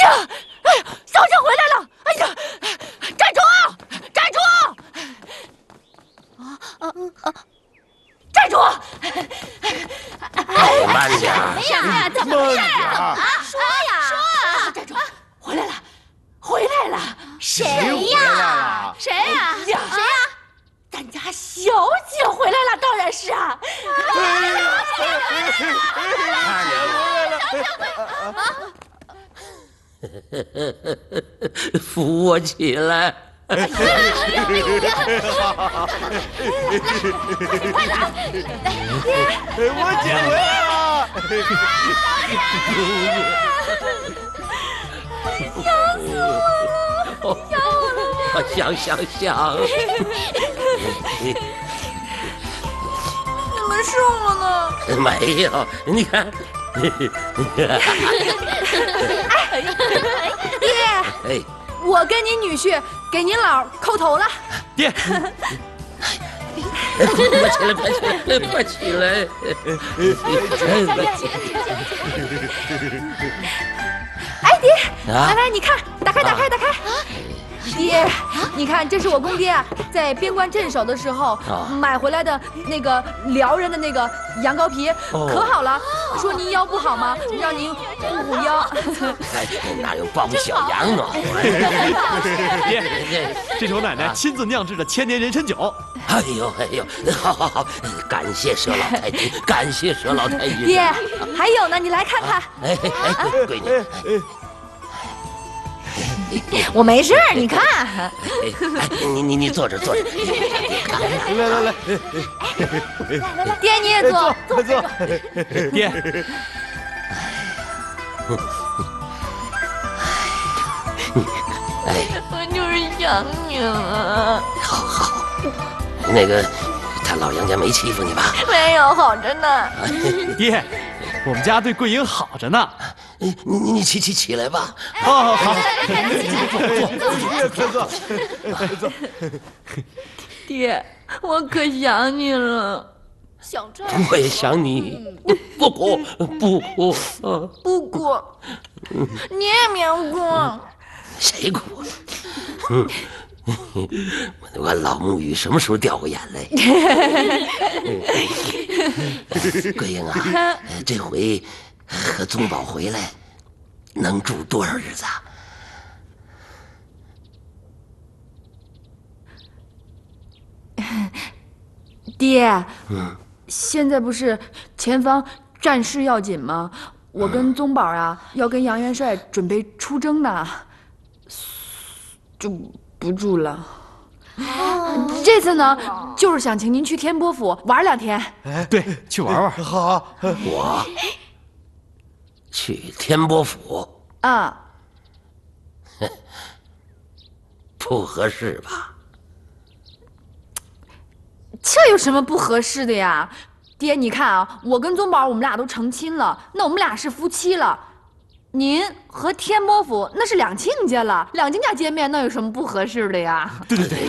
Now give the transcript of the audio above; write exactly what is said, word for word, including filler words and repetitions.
呀，哎呀，小生回来了！哎呀，站住！站住！啊啊啊！站住！ 慢点！ 什么呀？怎么回事啊？说呀！说啊！站住！回来了，回来了！ 谁呀？ 谁呀？谁呀？咱家小姐回来了，当然是啊！小姐回来了！扶我起来！ 快来！ 我姐回来了！ 想死我了！想我了吗？ 想想想！ 怎么瘦了呢？ 没有，你看。 爹， 哎， 我跟您女婿给您姥叩头了。 爹， 快起来，快起来，快起来！ 哎，爹，来来，你看，打开，打开，打开。爹，你看，这是我公爹啊，在边关镇守的时候买回来的那个辽人的那个羊羔皮，可好了。说您腰不好吗？让您护护腰。 哪有包小羊暖和？ 爹，这是我奶奶亲自酿制的千年人参酒。 哎呦哎呦，好好好，感谢佘老太君，感谢佘老太君。 爹，还有呢，你来看看。 哎哎，闺女。 我没事，你看。 哎，你你你坐着坐着， 来来来， 来来，爹你也坐， 坐坐。 爹， 哎， 我就是想你了。 好好，那个他老杨家没欺负你吧？ 没有，好着呢。 爹，我们家对桂英好着呢。 你你你起起起来吧！ 好好好， 坐坐坐。 爹，我可想你了。想这？ 我也想你。不哭不哭啊！ 不哭，你也别哭。 谁哭？嗯，我老沐雨什么时候掉过眼泪？桂英啊，这回和宗宝回来，能住多少日子啊？ 爹， 嗯， 现在不是前方战事要紧吗？我跟宗宝啊，要跟杨元帅准备出征呢，就不住了。这次呢，就是想请您去天波府玩两天。 哎，对，去玩玩。 好， 我去天波府啊， 不合适吧？ 这有什么不合适的呀？爹，你看啊，我跟宗宝我们俩都成亲了，那我们俩是夫妻了。您和天波府那是两亲家了，两亲家见面那有什么不合适的呀？ 对对对。